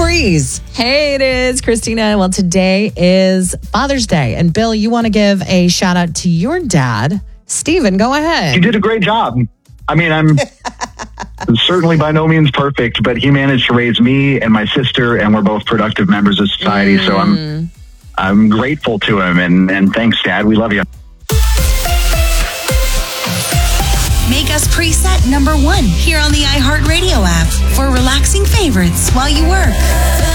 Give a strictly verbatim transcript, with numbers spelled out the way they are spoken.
Breeze. Hey, it is Christina. Well, today is Father's Day. And Bill, you want to give a shout out to your dad. Steven, go ahead. He did a great job. I mean, I'm certainly by no means perfect, but he managed to raise me and my sister, and we're both productive members of society. Mm. So I'm I'm grateful to him, and, and thanks, Dad. We love you. Make us preset number one here on the iHeartRadio app for relaxing favorites while you work.